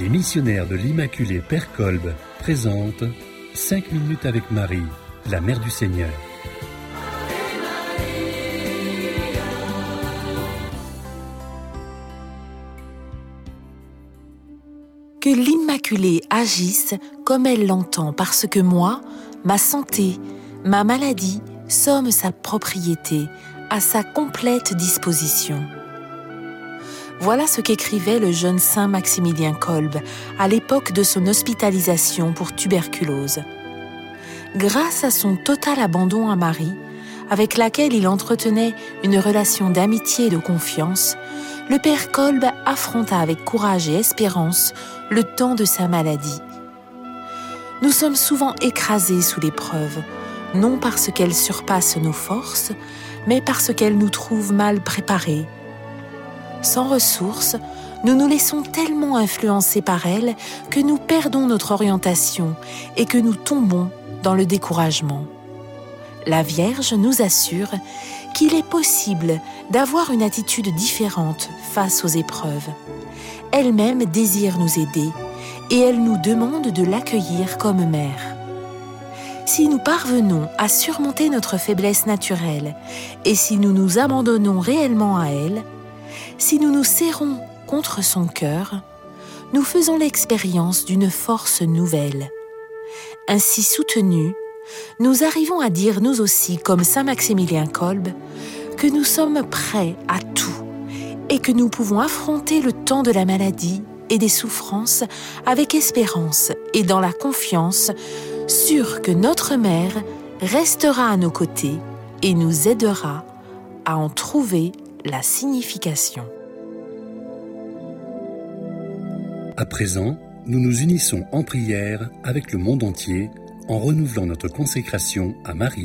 Les missionnaires de l'Immaculée Père Kolb présentent 5 minutes avec Marie, la Mère du Seigneur. Que l'Immaculée agisse comme elle l'entend, parce que moi, ma santé, ma maladie, sommes sa propriété, à sa complète disposition. Voilà ce qu'écrivait le jeune saint Maximilien Kolb à l'époque de son hospitalisation pour tuberculose. Grâce à son total abandon à Marie, avec laquelle il entretenait une relation d'amitié et de confiance, le père Kolb affronta avec courage et espérance le temps de sa maladie. Nous sommes souvent écrasés sous l'épreuve, non parce qu'elle surpasse nos forces, mais parce qu'elle nous trouve mal préparés. Sans ressources, nous nous laissons tellement influencer par elle que nous perdons notre orientation et que nous tombons dans le découragement. La Vierge nous assure qu'il est possible d'avoir une attitude différente face aux épreuves. Elle-même désire nous aider et elle nous demande de l'accueillir comme mère. Si nous parvenons à surmonter notre faiblesse naturelle et si nous nous abandonnons réellement à elle, si nous nous serrons contre son cœur, nous faisons l'expérience d'une force nouvelle. Ainsi soutenus, nous arrivons à dire nous aussi, comme saint Maximilien Kolb, que nous sommes prêts à tout et que nous pouvons affronter le temps de la maladie et des souffrances avec espérance et dans la confiance, sûrs que notre mère restera à nos côtés et nous aidera à en trouver la signification. À présent, nous nous unissons en prière avec le monde entier en renouvelant notre consécration à Marie.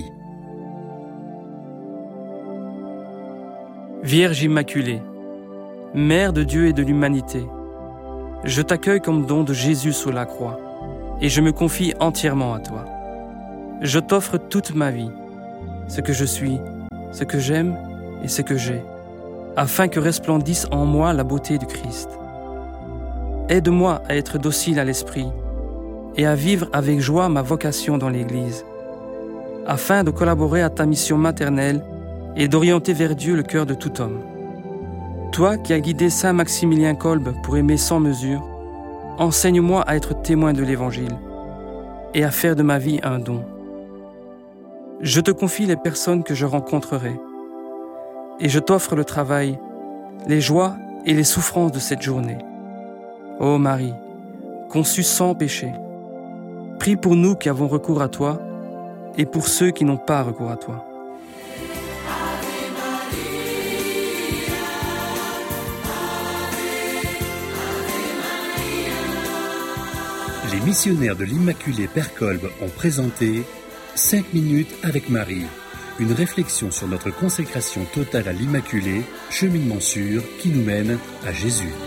Vierge Immaculée, Mère de Dieu et de l'humanité, je t'accueille comme don de Jésus sous la croix et je me confie entièrement à toi. Je t'offre toute ma vie, ce que je suis, ce que j'aime et ce que j'ai, afin que resplendisse en moi la beauté du Christ. Aide-moi à être docile à l'esprit et à vivre avec joie ma vocation dans l'Église, afin de collaborer à ta mission maternelle et d'orienter vers Dieu le cœur de tout homme. Toi qui as guidé saint Maximilien Kolb pour aimer sans mesure, enseigne-moi à être témoin de l'Évangile et à faire de ma vie un don. Je te confie les personnes que je rencontrerai et je t'offre le travail, les joies et les souffrances de cette journée. Ô Marie, conçue sans péché, prie pour nous qui avons recours à toi et pour ceux qui n'ont pas recours à toi. Les missionnaires de l'Immaculée Père Kolb ont présenté 5 minutes avec Marie, une réflexion sur notre consécration totale à l'Immaculée, cheminement sûr qui nous mène à Jésus.